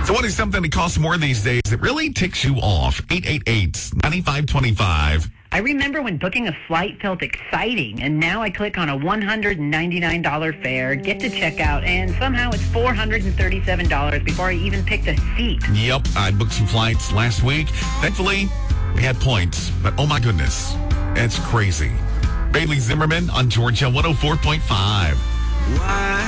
So what is something that costs more these days that really ticks you off? 888-9525. I remember when booking a flight felt exciting, and now I click on a $199 fare, get to checkout, and somehow it's $437 before I even pick the seat. Yep, I booked some flights last week. Thankfully, we had points, but oh my goodness, it's crazy. Bailey Zimmerman on Georgia 104.5.